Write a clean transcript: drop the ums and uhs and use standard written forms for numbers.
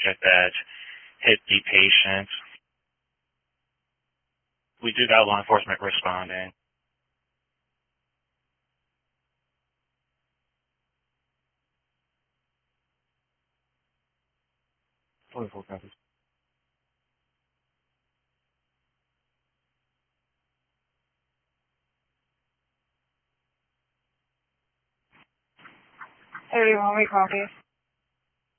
object that hit the patient. We do got law enforcement responding. Full copies. Hey, 1 week copies.